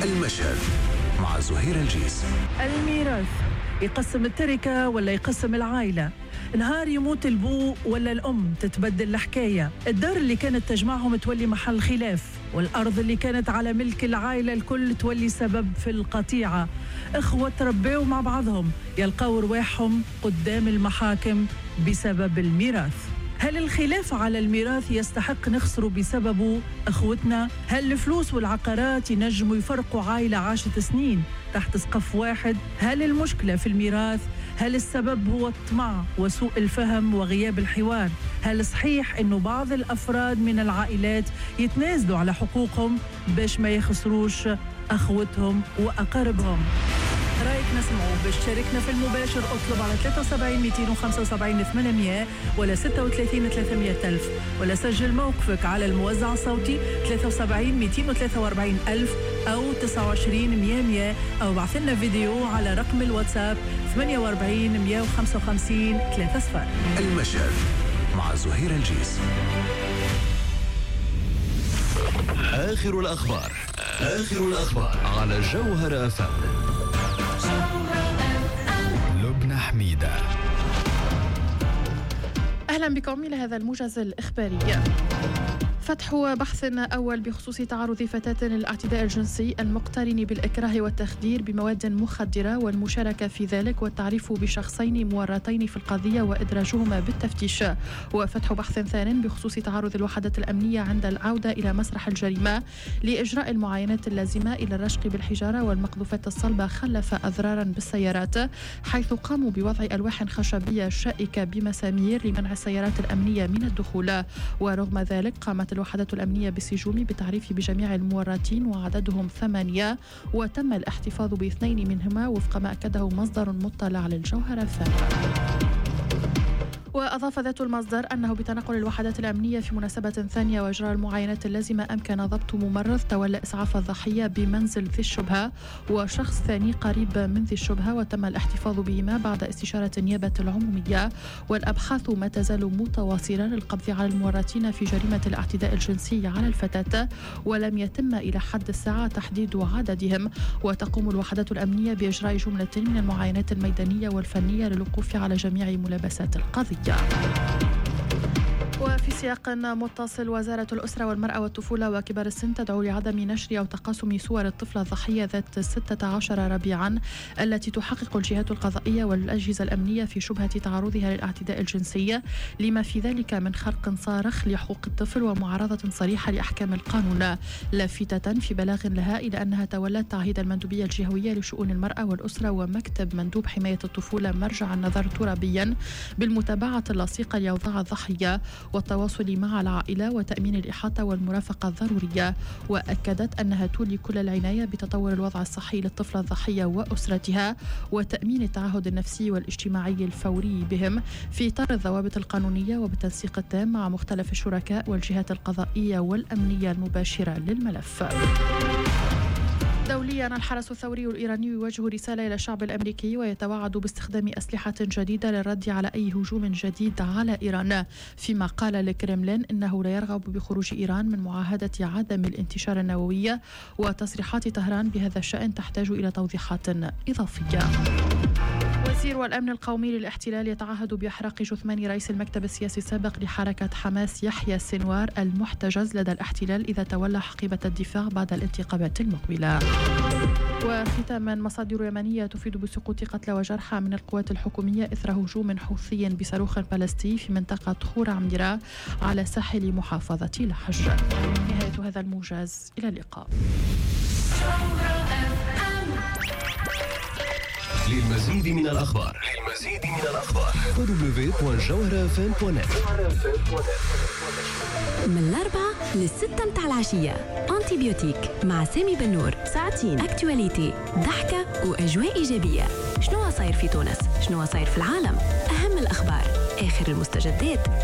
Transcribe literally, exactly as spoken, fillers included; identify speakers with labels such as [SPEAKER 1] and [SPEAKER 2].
[SPEAKER 1] المشهد مع زهير الجيس.
[SPEAKER 2] الميراث يقسم التركة ولا يقسم العائلة؟ نهار يموت البو ولا الأم تتبدل الحكاية؟ الدار اللي كانت تجمعهم تولي محل خلاف، والأرض اللي كانت على ملك العائلة الكل تولي سبب في القطيعة. إخوة تربيوا مع بعضهم يلقوا رواحهم قدام المحاكم بسبب الميراث. هل الخلاف على الميراث يستحق نخسره بسببه أخوتنا؟ هل الفلوس والعقارات ينجموا يفرقوا عائلة عاشت سنين تحت سقف واحد؟ هل المشكلة في الميراث؟ هل السبب هو الطمع وسوء الفهم وغياب الحوار؟ هل صحيح أنه بعض الأفراد من العائلات يتنازلوا على حقوقهم باش ما يخسروش أخوتهم وأقاربهم؟ رأيك نسمعه. باش تشاركنا في المباشر اطلب على ثلاثة وسبعين مئتين وخمسة وسبعين ثمانمئة ولا ستة وثلاثين ثلاثمئة ألف، ولا سجل موقفك على الموزع الصوتي ثلاثة وسبعين مئتين وثلاثة وأربعين ألف أو تسعة وعشرين مئة مئة، أو بعث لنا فيديو على رقم الواتساب ثمانية وأربعين مئة وخمسة وخمسين ثلاثة صفر.
[SPEAKER 1] المشهد مع زهير الجيس. آخر الأخبار آخر الأخبار على جوهر أف أم. لبنى حميدة.
[SPEAKER 3] أهلا بكم إلى هذا الموجز الإخباري. فتح بحث أول بخصوص تعرض فتاة للاعتداء الجنسي المقترن بالإكراه والتخدير بمواد مخدرة والمشاركة في ذلك، والتعريف بشخصين مورطين في القضية وإدراجهما بالتفتيش. وفتح بحث ثان بخصوص تعرض الوحدات الأمنية عند العودة إلى مسرح الجريمة لإجراء المعاينات اللازمة إلى الرشق بالحجارة والمقذوفات الصلبة خلف أضرارا بالسيارات، حيث قاموا بوضع ألواح خشبية شائكة بمسامير لمنع السيارات الأمنية من الدخول. ورغم ذلك قامت الوحدات الأمنية بالسجوم بالتعريف بجميع المورطين وعددهم ثمانية، وتم الاحتفاظ باثنين منهما وفق ما أكده مصدر مطلع للجوهرة فان. وأضاف ذات المصدر أنه بتنقل الوحدات الأمنية في مناسبة ثانية وإجراء المعاينات اللازمة أمكن ضبط ممرض تولى إسعاف الضحية بمنزل ذي الشبهة وشخص ثاني قريب من ذي الشبهة، وتم الاحتفاظ بهما بعد استشارة النيابة العمومية. والأبحاث ما تزال متواصلة للقبض على المورطين في جريمة الاعتداء الجنسي على الفتاة، ولم يتم إلى حد الساعة تحديد عددهم. وتقوم الوحدات الأمنية بإجراء جملة من المعاينات الميدانية والفنية للوقوف على جميع ملابسات القضية. وفي سياق متصل، وزارة الأسرة والمرأة والطفولة وكبار السن تدعو لعدم نشر أو تقاسم صور الطفلة الضحية ذات ستة عشر ربيعا التي تحقق الجهات القضائية والأجهزة الأمنية في شبهة تعرضها للاعتداء الجنسي، لما في ذلك من خرق صارخ لحقوق الطفل ومعارضة صريحة لأحكام القانون. لافتة في بلاغ لها إلى أنها تولت تعهيد المندوبية الجهوية لشؤون المرأة والأسرة ومكتب مندوب حماية الطفولة مرجع النظر ترابيا بالمتابعة اللصيقة لأوضاع الضحية والتواصل مع العائلة وتأمين الإحاطة والمرافقة الضرورية. وأكدت أنها تولي كل العناية بتطور الوضع الصحي للطفلة الضحية وأسرتها وتأمين التعهد النفسي والاجتماعي الفوري بهم في إطار الضوابط القانونية وبالتنسيق التام مع مختلف الشركاء والجهات القضائية والأمنية المباشرة للملف. دوليا، الحرس الثوري الإيراني يوجه رسالة إلى الشعب الأمريكي ويتوعد باستخدام أسلحة جديدة للرد على أي هجوم جديد على إيران، فيما قال الكرملين إنه لا يرغب بخروج إيران من معاهدة عدم الانتشار النووية. وتصريحات طهران بهذا الشأن تحتاج إلى توضيحات إضافية. وزير الأمن القومي للاحتلال يتعهد بإحراق جثمان رئيس المكتب السياسي السابق لحركة حماس يحيى السنوار المحتجز لدى الاحتلال إذا تولى حقيبة الدفاع بعد الانتخابات المقبلة. وختاما، مصادر يمنية تفيد بسقوط قتلى وجرحى من القوات الحكومية إثر هجوم حوثي بصاروخ بالستي في منطقة خور عميرة على ساحل محافظة لحج. نهاية هذا الموجز، إلى اللقاء.
[SPEAKER 1] للمزيد من الأخبار للمزيد من الأخبار دبليو دوت جوهرة اف ام دوت نت.
[SPEAKER 4] من الأربعة للستة متاع العشية أنتي بيوتيك مع سامي بنور، ساعتين أكتواليتي، ضحكة وأجواء إيجابية. شنو صاير في تونس؟ شنو صاير في العالم؟ أهم الأخبار، آخر المستجدات.